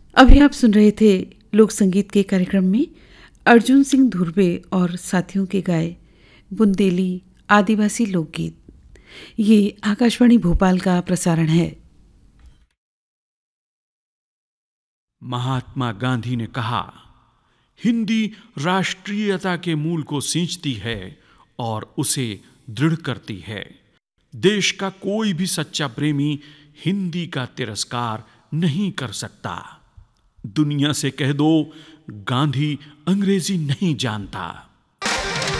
अभी आप सुन रहे थे लोक संगीत के कार्यक्रम में अर्जुन सिंह धुर्वे और साथियों के गाए बुंदेली आदिवासी लोकगीत। ये आकाशवाणी भोपाल का प्रसारण है। महात्मा गांधी ने कहा, हिंदी राष्ट्रीयता के मूल को सींचती है और उसे दृढ़ करती है। देश का कोई भी सच्चा प्रेमी हिंदी का तिरस्कार नहीं कर सकता। दुनिया से कह दो, गांधी अंग्रेजी नहीं जानता।